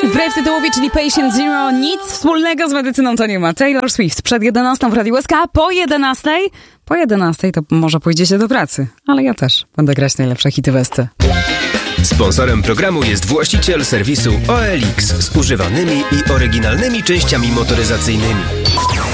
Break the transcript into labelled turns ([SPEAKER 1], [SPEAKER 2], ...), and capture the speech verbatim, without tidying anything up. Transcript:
[SPEAKER 1] Wbrew tytułowi, czyli Patient Zero, nic wspólnego z medycyną to nie ma. Taylor Swift przed jedenastą w Radiu S K, po jedenastej, po jedenastej to może pójdziecie do pracy, ale ja też będę grać najlepsze hity w S C.
[SPEAKER 2] Sponsorem programu jest właściciel serwisu O L X z używanymi i oryginalnymi częściami motoryzacyjnymi.